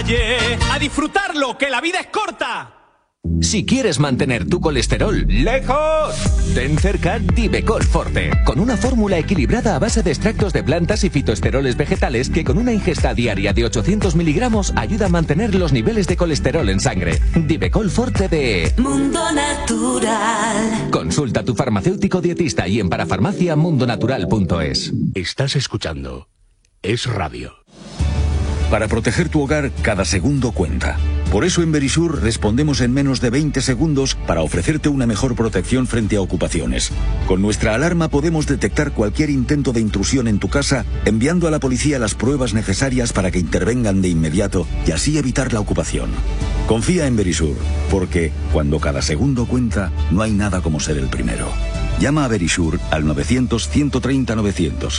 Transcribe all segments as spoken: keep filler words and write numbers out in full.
calle, a disfrutarlo, que la vida es corta. Si quieres mantener tu colesterol lejos, ten cerca Divecol Forte, con una fórmula equilibrada a base de extractos de plantas y fitoesteroles vegetales que con una ingesta diaria de ochocientos miligramos ayuda a mantener los niveles de colesterol en sangre. Divecol Forte de Mundo Natural. Consulta a tu farmacéutico dietista y en parafarmacia mundonatural punto es. Estás escuchando Es Radio. Para proteger tu hogar, cada segundo cuenta. Por eso en Verisur respondemos en menos de veinte segundos para ofrecerte una mejor protección frente a ocupaciones. Con nuestra alarma podemos detectar cualquier intento de intrusión en tu casa, enviando a la policía las pruebas necesarias para que intervengan de inmediato y así evitar la ocupación. Confía en Verisur, porque cuando cada segundo cuenta, no hay nada como ser el primero. Llama a Verisur al novecientos, ciento treinta, novecientos.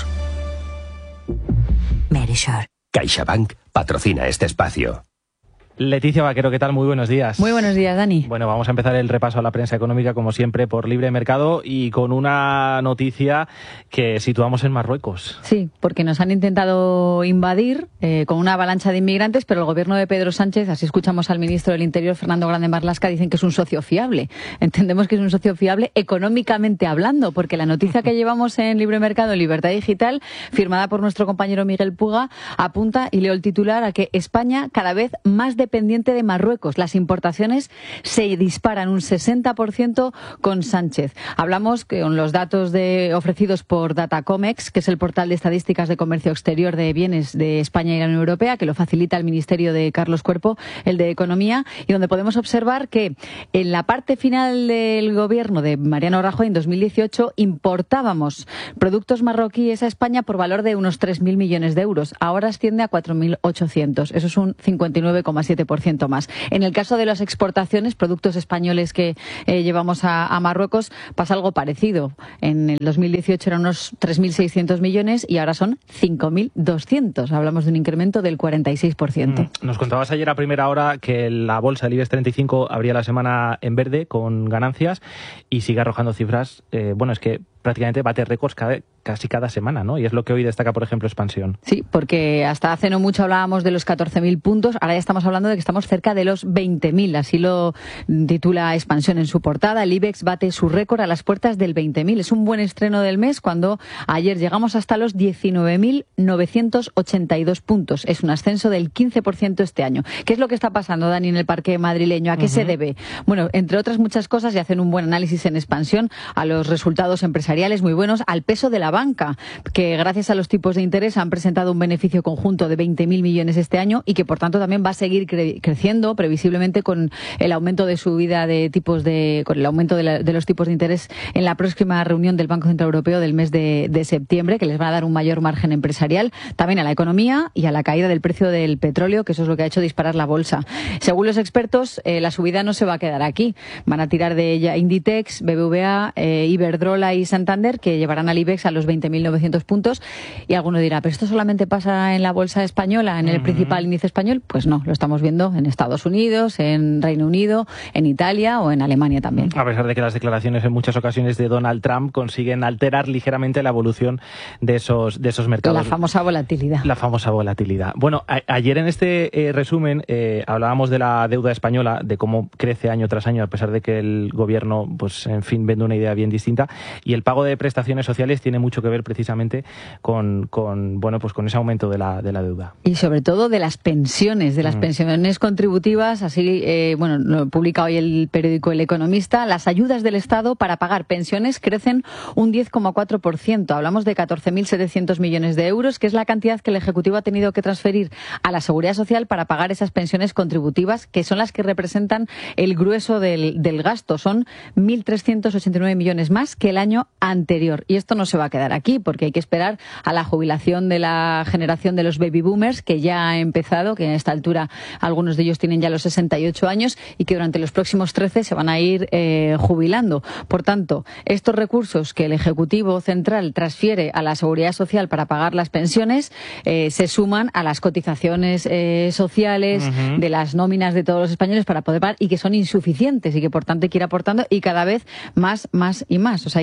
Verisur. CaixaBank patrocina este espacio. Leticia Vaquero, ¿qué tal? Muy buenos días. Muy buenos días, Dani. Bueno, vamos a empezar el repaso a la prensa económica, como siempre, por Libre Mercado y con una noticia que situamos en Marruecos. Sí, porque nos han intentado invadir eh, con una avalancha de inmigrantes, pero el gobierno de Pedro Sánchez, así escuchamos al ministro del Interior, Fernando Grande Marlaska, dicen que es un socio fiable. Entendemos que es un socio fiable económicamente hablando, porque la noticia que llevamos en Libre Mercado, en Libertad Digital, firmada por nuestro compañero Miguel Puga, apunta, y leo el titular, a que España cada vez más de dependiente de Marruecos. Las importaciones se disparan un sesenta por ciento con Sánchez. Hablamos con los datos de, ofrecidos por Datacomex, que es el portal de estadísticas de comercio exterior de bienes de España y la Unión Europea, que lo facilita el Ministerio de Carlos Cuerpo, el de Economía, y donde podemos observar que en la parte final del gobierno de Mariano Rajoy, en dos mil dieciocho, importábamos productos marroquíes a España por valor de unos tres mil millones de euros. Ahora asciende a cuatro mil ochocientos. Eso es un cincuenta y nueve coma siete por ciento más. En el caso de las exportaciones, productos españoles que eh, llevamos a, a Marruecos, pasa algo parecido. En el dos mil dieciocho eran unos tres mil seiscientos millones y ahora son cinco mil doscientos. Hablamos de un incremento del cuarenta y seis por ciento. Mm. Nos contabas ayer a primera hora que la bolsa, el IBEX treinta y cinco, abría la semana en verde con ganancias y sigue arrojando cifras. Eh, bueno, es que prácticamente bate récords cada, casi cada semana, ¿no? Y es lo que hoy destaca, por ejemplo, Expansión. Sí, porque hasta hace no mucho hablábamos de los catorce mil puntos, ahora ya estamos hablando de que estamos cerca de los veinte mil, así lo titula Expansión en su portada. El IBEX bate su récord a las puertas del veinte mil. Es un buen estreno del mes cuando ayer llegamos hasta los diecinueve mil novecientos ochenta y dos puntos. Es un ascenso del quince por ciento este año. ¿Qué es lo que está pasando, Dani, en el parque madrileño? ¿A qué uh-huh. se debe? Bueno, entre otras muchas cosas, y hacen un buen análisis en Expansión, a los resultados empresariales muy buenos, al peso de la banca, que gracias a los tipos de interés han presentado un beneficio conjunto de veinte mil millones este año y que por tanto también va a seguir cre- creciendo previsiblemente con el aumento de subida de tipos de, con el aumento de, la, de los tipos de interés en la próxima reunión del Banco Central Europeo del mes de, de septiembre, que les va a dar un mayor margen empresarial, también a la economía y a la caída del precio del petróleo, que eso es lo que ha hecho disparar la bolsa. Según los expertos, eh, la subida no se va a quedar aquí. Van a tirar de ella Inditex, B B V A, eh, Iberdrola y Santander, que llevarán al IBEX a los veinte mil novecientos puntos. Y alguno dirá, ¿pero esto solamente pasa en la bolsa española, en el uh-huh. principal índice español? Pues no, lo estamos viendo en Estados Unidos, en Reino Unido, en Italia o en Alemania también. A pesar de que las declaraciones en muchas ocasiones de Donald Trump consiguen alterar ligeramente la evolución de esos, de esos mercados. La famosa volatilidad. La famosa volatilidad. Bueno, a, ayer en este eh, resumen eh, hablábamos de la deuda española, de cómo crece año tras año, a pesar de que el gobierno, pues en fin, vende una idea bien distinta, y el pago de prestaciones sociales tiene mucho que ver precisamente con, con bueno, pues con ese aumento de la, de la deuda. Y sobre todo de las pensiones, de las mm. pensiones contributivas, así, eh, bueno, lo publica hoy el periódico El Economista, las ayudas del Estado para pagar pensiones crecen un diez coma cuatro por ciento. Hablamos de catorce mil setecientos millones de euros, que es la cantidad que el Ejecutivo ha tenido que transferir a la Seguridad Social para pagar esas pensiones contributivas, que son las que representan el grueso del, del gasto. Son mil trescientos ochenta y nueve millones más que el año anterior. Y esto no se va a quedar aquí, porque hay que esperar a la jubilación de la generación de los baby boomers, que ya ha empezado, que a esta altura algunos de ellos tienen ya los sesenta y ocho años y que durante los próximos trece se van a ir eh, jubilando. Por tanto, estos recursos que el Ejecutivo Central transfiere a la Seguridad Social para pagar las pensiones eh, se suman a las cotizaciones eh, sociales uh-huh. de las nóminas de todos los españoles para poder pagar, y que son insuficientes y que por tanto hay que ir aportando y cada vez más, más y más. O sea, equivale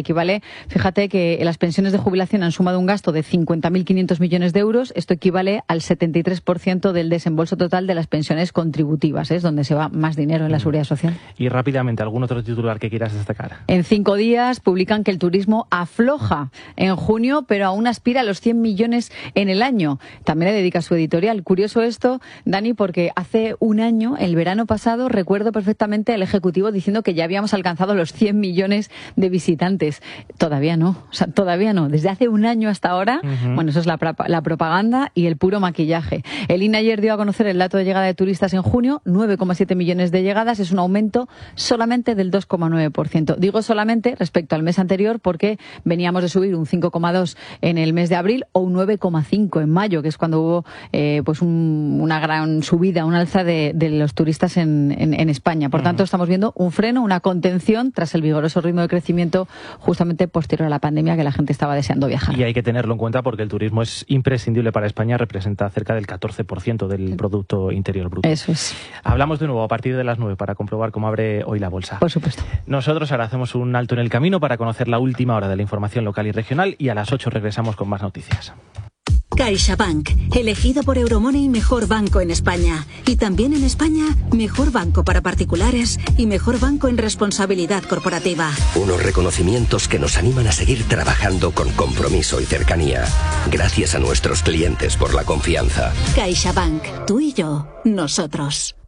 fíjate que las pensiones de jubilación han sumado un gasto de cincuenta mil quinientos millones de euros. Esto equivale al setenta y tres por ciento del desembolso total de las pensiones contributivas, ¿eh? Es donde se va más dinero en la seguridad social. Y rápidamente, ¿algún otro titular que quieras destacar? En cinco días publican que el turismo afloja en junio, pero aún aspira a los cien millones en el año. También le dedica su editorial. Curioso esto, Dani, porque hace un año, el verano pasado, recuerdo perfectamente al Ejecutivo diciendo que ya habíamos alcanzado los cien millones de visitantes. Todavía no, o sea, todavía no. Desde hace un año hasta ahora, uh-huh. bueno, eso es la, la propaganda y el puro maquillaje. El I N E ayer dio a conocer el dato de llegada de turistas en junio, nueve coma siete millones de llegadas, es un aumento solamente del dos coma nueve por ciento. Digo solamente respecto al mes anterior porque veníamos de subir un cinco coma dos en el mes de abril o un nueve coma cinco en mayo, que es cuando hubo eh, pues un, una gran subida, un alza de, de los turistas en, en, en España. Por uh-huh. tanto, estamos viendo un freno, una contención tras el vigoroso ritmo de crecimiento justamente posterior a la pandemia, que la gente estaba deseando viajar. Y hay que tenerlo en cuenta porque el turismo es imprescindible para España, representa cerca del catorce por ciento del sí. Producto Interior Bruto. Eso es. Hablamos de nuevo a partir de las nueve para comprobar cómo abre hoy la bolsa. Por supuesto. Nosotros ahora hacemos un alto en el camino para conocer la última hora de la información local y regional y a las ocho regresamos con más noticias. CaixaBank, elegido por Euromoney mejor banco en España. Y también en España, mejor banco para particulares y mejor banco en responsabilidad corporativa. Unos reconocimientos que nos animan a seguir trabajando con compromiso y cercanía. Gracias a nuestros clientes por la confianza. CaixaBank, tú y yo, nosotros.